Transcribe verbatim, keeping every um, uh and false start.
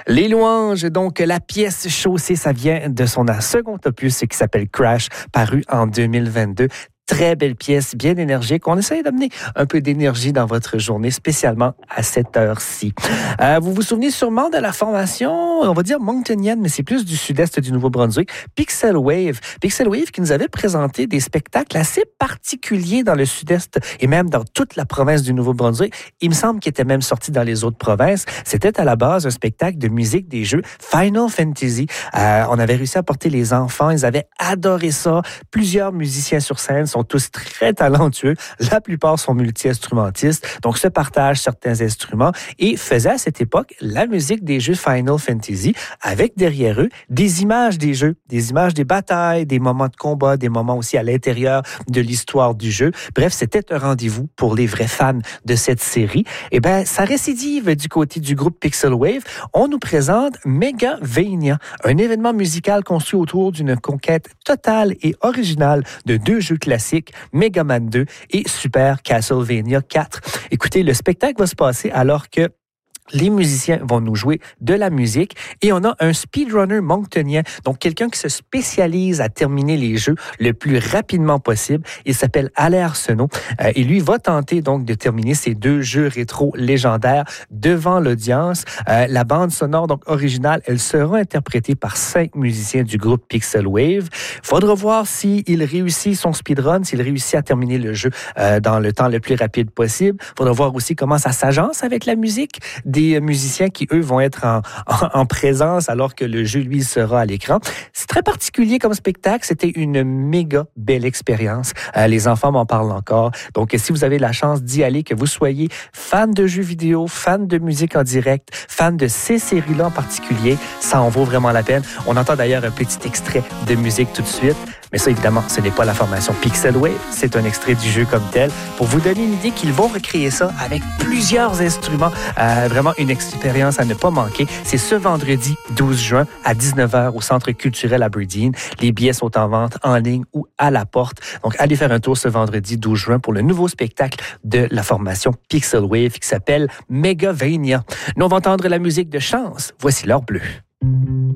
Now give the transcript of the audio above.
Les louanges, donc la pièce Chaussée, ça vient de son second opus qui s'appelle Crash, paru en deux mille vingt-deux. Très belle pièce, bien énergique. On essaie d'amener un peu d'énergie dans votre journée, spécialement à cette heure-ci. Euh, vous vous souvenez sûrement de la formation, on va dire monctonienne, mais c'est plus du sud-est du Nouveau-Brunswick, Pixel Wave. Pixel Wave qui nous avait présenté des spectacles assez particuliers dans le sud-est et même dans toute la province du Nouveau-Brunswick. Il me semble qu'il était même sorti dans les autres provinces. C'était à la base un spectacle de musique des jeux Final Fantasy. Euh, on avait réussi à porter les enfants, ils avaient adoré ça. Plusieurs musiciens sur scène sont tous très talentueux. La plupart sont multi-instrumentistes, donc se partagent certains instruments et faisaient à cette époque la musique des jeux Final Fantasy avec derrière eux des images des jeux, des images des batailles, des moments de combat, des moments aussi à l'intérieur de l'histoire du jeu. Bref, c'était un rendez-vous pour les vrais fans de cette série. Eh bien, ça récidive du côté du groupe Pixel Wave. On nous présente Megavania, un événement musical construit autour d'une conquête totale et originale de deux jeux classiques, Mega Man deux et Super Castlevania quatre. Écoutez, le spectacle va se passer alors que les musiciens vont nous jouer de la musique et on a un speedrunner monctonien, donc quelqu'un qui se spécialise à terminer les jeux le plus rapidement possible. Il s'appelle Alain Arsenault euh, et lui va tenter donc de terminer ces deux jeux rétro légendaires devant l'audience. Euh, la bande sonore donc originale, elle sera interprétée par cinq musiciens du groupe Pixel Wave. Faudra voir s'il réussit son speedrun, s'il réussit à terminer le jeu euh, dans le temps le plus rapide possible. Faudra voir aussi comment ça s'agence avec la musique des musiciens qui, eux, vont être en, en, en présence alors que le jeu, lui, sera à l'écran. C'est très particulier comme spectacle. C'était une méga belle expérience. Euh, les enfants m'en parlent encore. Donc, si vous avez la chance d'y aller, que vous soyez fan de jeux vidéo, fan de musique en direct, fan de ces séries-là en particulier, ça en vaut vraiment la peine. On entend d'ailleurs un petit extrait de musique tout de suite. Mais ça, évidemment, ce n'est pas la formation Pixel Wave. C'est un extrait du jeu comme tel. Pour vous donner une idée qu'ils vont recréer ça avec plusieurs instruments. Euh, vraiment une expérience à ne pas manquer. C'est ce vendredi douze juin à dix-neuf heures au Centre culturel Aberdeen. Les billets sont en vente en ligne ou à la porte. Donc, allez faire un tour ce vendredi douze juin pour le nouveau spectacle de la formation Pixel Wave qui s'appelle Megavania. Nous, on va entendre la musique de Chance. Voici l'heure bleue.